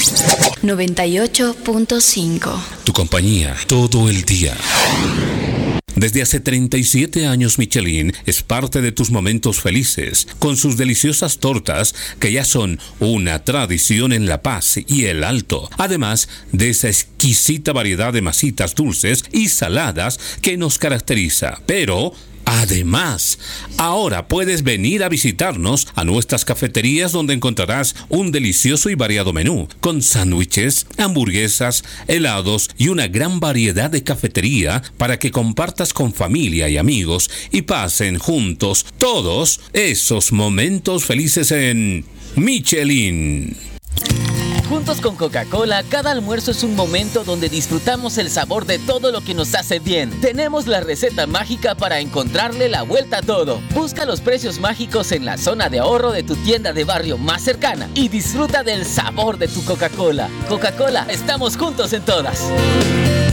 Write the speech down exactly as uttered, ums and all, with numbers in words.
noventa y ocho punto cinco. Tu compañía todo el día. Desde hace treinta y siete años Michelin es parte de tus momentos felices, con sus deliciosas tortas que ya son una tradición en La Paz y El Alto, además de esa exquisita variedad de masitas dulces y saladas que nos caracteriza. Pero además, ahora puedes venir a visitarnos a nuestras cafeterías donde encontrarás un delicioso y variado menú, con sándwiches, hamburguesas, helados y una gran variedad de cafetería para que compartas con familia y amigos y pasen juntos todos esos momentos felices en Michelin. Juntos con Coca-Cola, cada almuerzo es un momento donde disfrutamos el sabor de todo lo que nos hace bien. Tenemos la receta mágica para encontrarle la vuelta a todo. Busca los precios mágicos en la zona de ahorro de tu tienda de barrio más cercana y disfruta del sabor de tu Coca-Cola. Coca-Cola, estamos juntos en todas.